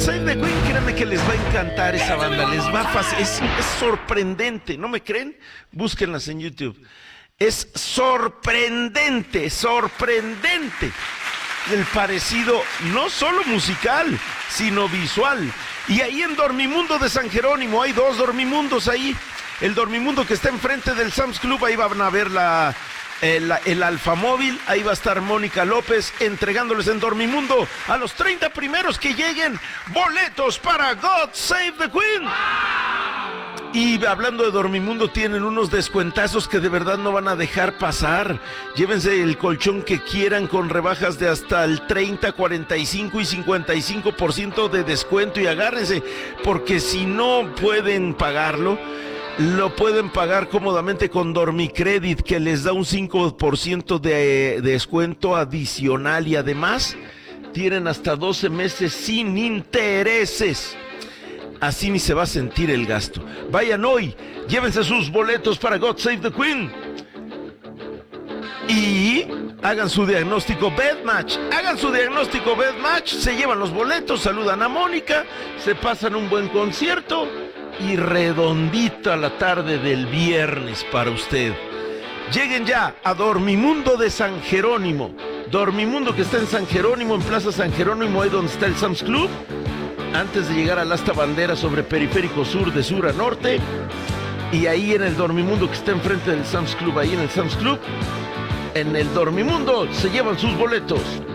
Save the Queen, créanme que les va a encantar esa banda, les va a es sorprendente, ¿no me creen? Búsquenlas en YouTube. Es sorprendente el parecido, no solo musical, sino visual. Y ahí en Dormimundo de San Jerónimo, hay dos Dormimundos ahí. El Dormimundo que está enfrente del Sam's Club, ahí van a ver el Alfamóvil, ahí va a estar Mónica López entregándoles en Dormimundo a los 30 primeros que lleguen boletos para God Save the Queen. Y hablando de Dormimundo, tienen unos descuentazos que de verdad no van a dejar pasar. Llévense el colchón que quieran con rebajas de hasta el 30, 45 y 55% de descuento y agárrense, porque si no pueden pagarlo, lo pueden pagar cómodamente con Dormicredit, que les da un 5% de descuento adicional y además tienen hasta 12 meses sin intereses. Así ni se va a sentir el gasto. Vayan hoy, llévense sus boletos para God Save the Queen. Y hagan su diagnóstico Bedmatch. Se llevan los boletos, saludan a Mónica, se pasan un buen concierto y redondita la tarde del viernes para usted. Lleguen ya a Dormimundo de San Jerónimo. Dormimundo que está en San Jerónimo, en Plaza San Jerónimo, ahí donde está el Sam's Club. Antes de llegar al Asta Bandera sobre Periférico Sur, de sur a norte. Y ahí en el Dormimundo que está enfrente del Sam's Club, ahí en el Sam's Club. En el Dormimundo se llevan sus boletos.